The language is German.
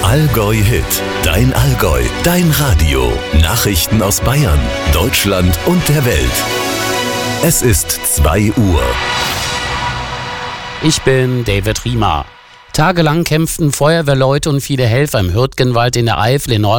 Allgäu Hit, dein Allgäu, dein Radio. Nachrichten aus Bayern, Deutschland und der Welt. Es ist 2 Uhr. Ich bin David Riemer. Tagelang kämpften Feuerwehrleute und viele Helfer im Hürtgenwald in der Eifel in